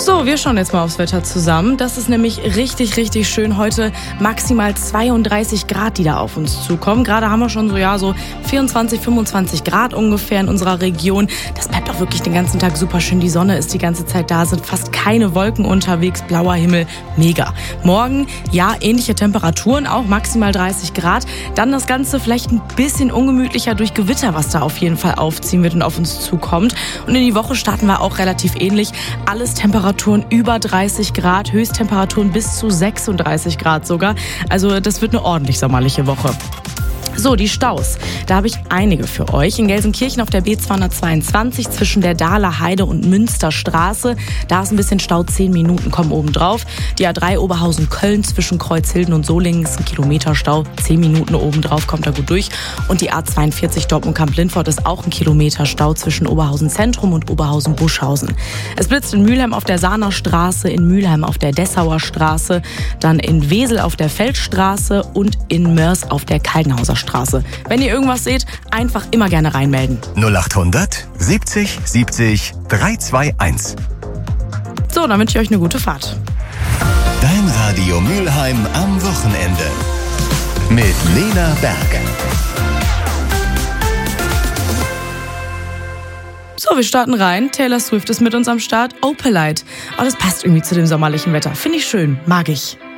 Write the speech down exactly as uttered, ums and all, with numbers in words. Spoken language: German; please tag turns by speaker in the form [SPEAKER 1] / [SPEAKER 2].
[SPEAKER 1] So, wir schauen jetzt mal aufs Wetter zusammen. Das ist nämlich richtig, richtig schön. Heute maximal zweiunddreißig Grad, die da auf uns zukommen. Gerade haben wir schon so, ja, so vierundzwanzig, fünfundzwanzig Grad ungefähr in unserer Region. Das bleibt auch wirklich den ganzen Tag super schön. Die Sonne ist die ganze Zeit da, sind fast keine Wolken unterwegs, blauer Himmel, mega. Morgen, ja, ähnliche Temperaturen, auch maximal dreißig Grad. Dann das Ganze vielleicht ein bisschen ungemütlicher durch Gewitter, was da auf jeden Fall aufziehen wird und auf uns zukommt. Und in die Woche starten wir auch relativ ähnlich. Alles Temperaturen über dreißig Grad, Höchsttemperaturen bis zu sechsunddreißig Grad sogar. Also das wird eine ordentlich sommerliche Woche. So, die Staus. Da habe ich einige für euch. In Gelsenkirchen auf der B zweihundertzweiundzwanzig zwischen der Dahler Heide und Münsterstraße. Da ist ein bisschen Stau, zehn Minuten kommen oben drauf. Die A drei Oberhausen-Köln zwischen Kreuzhilden und Solingen ist ein Kilometer Stau, zehn Minuten oben drauf, kommt da gut durch. Und die A zweiundvierzig Dortmund-Kamp-Lindfort ist auch ein Kilometer Stau zwischen Oberhausen Zentrum und Oberhausen Buschhausen. Es blitzt in Mülheim auf der Sahner Straße, in Mülheim auf der Dessauer Straße, dann in Wesel auf der Feldstraße und in Mörs auf der Kaldenhauser Straße. Straße. Wenn ihr irgendwas seht, einfach immer gerne reinmelden.
[SPEAKER 2] null achthundert siebzig siebzig dreihunderteinundzwanzig.
[SPEAKER 1] So, dann wünsche ich euch eine gute Fahrt.
[SPEAKER 2] Dein Radio Mülheim am Wochenende. Mit Lena Berg.
[SPEAKER 1] So, wir starten rein. Taylor Swift ist mit uns am Start. Opalite. Oh, das passt irgendwie zu dem sommerlichen Wetter. Finde ich schön. Mag ich.